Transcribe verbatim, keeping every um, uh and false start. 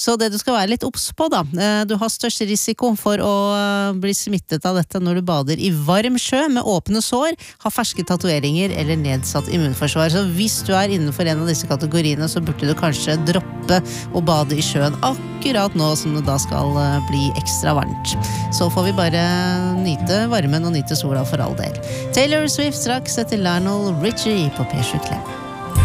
Så det du skal være litt obs på da, du har størst risiko for å bli smittet av dette når du bader i varm sjø med åpne sår, har ferske tatoveringer eller nedsatt immunforsvar. Så hvis du er innenfor en av disse kategoriene, så burde du kanskje droppe å bade i sjøen akkurat nå som det da skal bli ekstra varmt. Så får vi bare nyte varmen og nyte sola for all del. Taylor Swift straks etter Lionel Richie på P sju Klem.